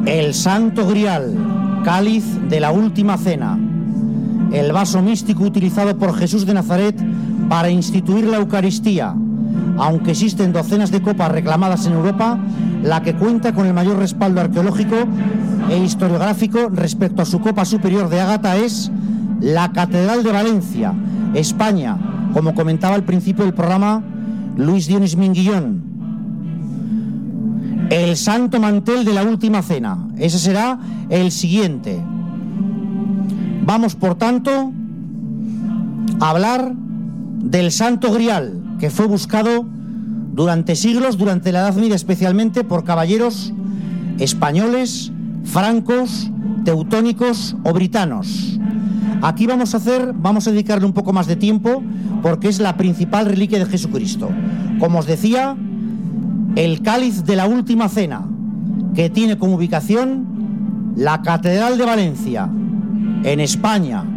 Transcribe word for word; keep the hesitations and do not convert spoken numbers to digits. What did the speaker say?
El Santo Grial, cáliz de la Última Cena, el vaso místico utilizado por Jesús de Nazaret para instituir la Eucaristía. Aunque existen docenas de copas reclamadas en Europa, la que cuenta con el mayor respaldo arqueológico e historiográfico respecto a su copa superior de ágata es la Catedral de Valencia, España, como comentaba al principio del programa Luis Dionis Minguillón. El Santo Mantel de la Última Cena, ese será el siguiente. Vamos, por tanto, a hablar del Santo Grial, que fue buscado durante siglos, durante la Edad Media especialmente, por caballeros españoles, francos, teutónicos o britanos. Aquí vamos a hacer, vamos a dedicarle un poco más de tiempo, porque es la principal reliquia de Jesucristo. Como os decía, el cáliz de la Última Cena, que tiene como ubicación la Catedral de Valencia, en España.